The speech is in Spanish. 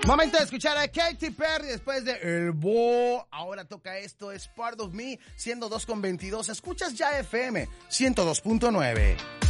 Momento de escuchar a Katy Perry después de El Bo. Ahora toca esto, es Part of Me, siendo 2:22. Escuchas ya FM 102.9.